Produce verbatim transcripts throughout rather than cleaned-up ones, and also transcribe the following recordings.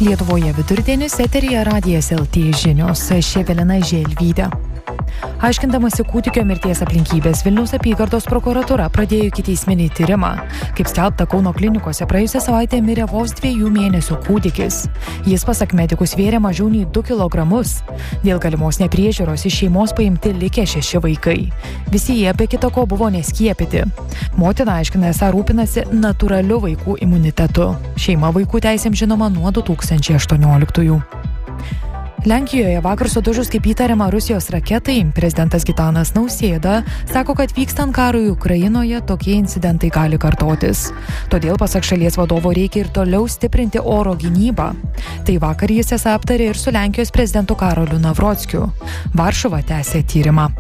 Lietuvoje vidurdienis, eteryje Radijas L T žinios, čia Evelina Želvytė. Aiškindamasi kūdikio mirties aplinkybės, Vilniaus apygardos prokuratūra pradėjo ikiteisminį tyrimą. Kaip skelbta, Kauno klinikose praėjusią savaitę mirė vos dviejų mėnesių kūdikis. Jis, pasak medikų, svėrė mažiau nei du kilogramus. Dėl galimos nepriežiūros iš šeimos paimti likę šeši vaikai. Visi jie be kita ko buvo neskiepyti. Motina aiškina, esą rūpinasi natūraliu vaikų imunitetu. Šeima vaikų teisėm žinoma nuo du tūkstančiai aštuonioliktųjų. Lenkijoje vakar sudužus kaip įtariama Rusijos raketai, prezidentas Gitanas Nausėda sako, kad vykstant karui Ukrainoje tokie incidentai gali kartotis. Todėl, pasak šalies vadovo, reikia ir toliau stiprinti oro gynybą. Tai vakar jis esą aptarė ir su Lenkijos prezidentu Karoliu Navrockiu. Varšuva tęsė tyrimą.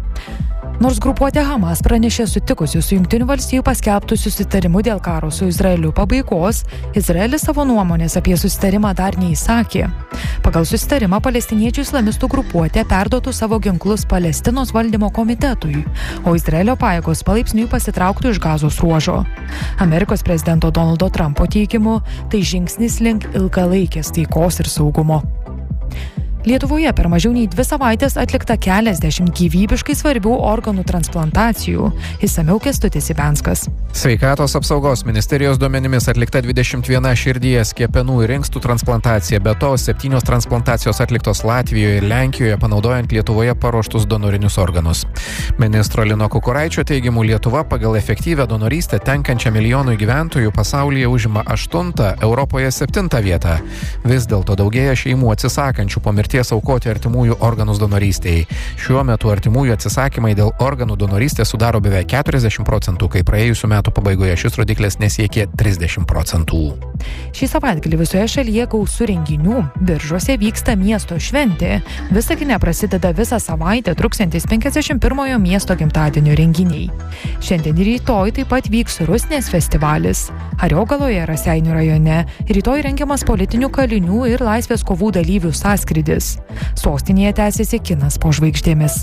Nors grupuotė Hamas pranešė sutikusi su Jungtinių valstijų paskelbtų susitarimu dėl karo su Izraeliu pabaigos, Izraelis savo nuomonės apie susitarimą dar neįsakė. Pagal susitarimą palestiniečių islamistų grupuotė perduotų savo ginklus Palestinos valdymo komitetui, o Izraelio pajėgos palaipsniui pasitrauktų iš Gazos ruožo. Amerikos prezidento Donaldo Trumpo teigimu, tai žingsnis link ilgalaikės taikos ir saugumo. Lietuvoje per mažiau nei dvi savaitės atlikta keliasdešimt gyvybiškai svarbių organų transplantacijų. Išsamiau Kęstutis Ibenskas. Sveikatos apsaugos ministerijos duomenimis atlikta dvidešimt viena širdies, kepenų ir inkstų transplantacija, be to septynios transplantacijos atliktos Latvijoje ir Lenkijoje, panaudojant Lietuvoje paruoštus donorinius organus. Ministro Lino Kukuraičio teigimu, Lietuva pagal efektyvią donorystę tenkančią milijonui gyventojų pasaulyje užima aštuntą, Europoje septintą vietą. Vis dėlto daugėja šeimų atsisakančių po mirties ties aukoti artimųjų organus donorystėje. Šiuo metu artimųjų atsisakymai dėl organų donorystės sudaro beveik keturiasdešimt procentų, kai praėjusių metų pabaigoje šis rodiklis nesiekė trisdešimt procentų. Šį savaitgalį visoje šalyje gausu renginių. Biržuose vyksta miesto šventė. Visagine prasideda visą savaitę truksiantis penkiasdešimt pirmojo miesto gimtadienio renginiai. Šiandien ir rytoj taip pat vyks Rusnės festivalis. Ariogaloje, Raseinių rajone, rytoj rengiamas politinių kalinių ir laisvės kovų dalyvių sąskrydis. Sostinėje tęsiasi kinas po žvaigždėmis.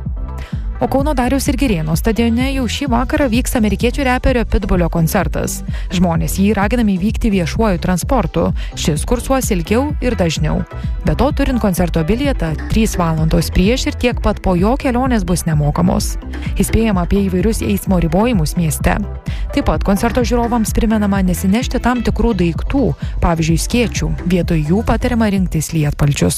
O Kauno Dariaus ir Girėno stadione jau šį vakarą vyks amerikiečių reperio Pitbulio koncertas. Žmonės jį raginami vykti viešuoju transportu. Šis kursuos ilgiau ir dažniau. Be to, turint koncerto bilietą, trys valandos prieš ir tiek pat po jo kelionės bus nemokamos. Įspėjama apie įvairius eismo ribojimus mieste. Taip pat koncerto žiūrovams primenama nesinešti tam tikrų daiktų, pavyzdžiui, skėčių. Vietoj jų patariama rinktis lietpalčius.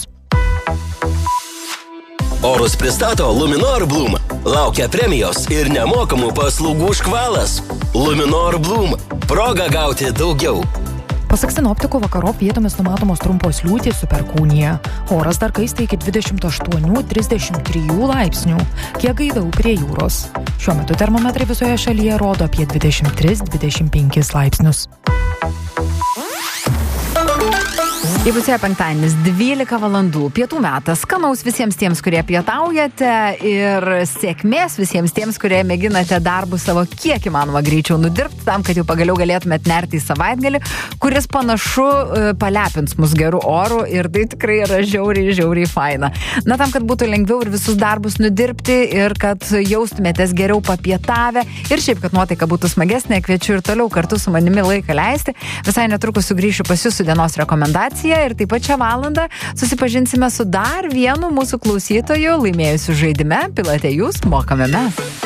Orus pristato Luminor Bloom. Laukia premijos ir nemokamų paslaugų škvalas. Luminor Bloom. Proga gauti daugiau. Pasak sinoptikų, vakarop vietomis numatomos trumpos liūtys su perkūnija. Oras dar kaista iki dvidešimt aštuoni iki trisdešimt trijų laipsnių, kiek gaiviau prie jūros. Šiuo metu termometrai visoje šalyje rodo apie dvidešimt tris iki dvidešimt penkis laipsnius. Įpusėjo penktadienis, dvylika valandų, pietų metas, skanaus visiems tiems, kurie pietaujate ir sėkmės visiems tiems, kurie mėginate darbus savo kiek įmanoma greičiau nudirbti, tam, kad jau pagaliau galėtumėt nerti į savaitgalį, kuris panašu palepins mus gerų orų ir tai tikrai yra žiauriai, žiauriai faina. Na, tam, kad būtų lengviau ir visus darbus nudirbti ir kad jaustumėtės geriau papietavę ir šiaip, kad nuotaika būtų smagesnė, kviečiu ir toliau kartu su manimi laiką leisti. Visai netrukus sugrįšiu pas jūsų dienos rekomendaciją. Ir taip pat šią valandą susipažinsime su dar vienu mūsų klausytoju laimėjusiu žaidime Pilate jūs, mokame mes.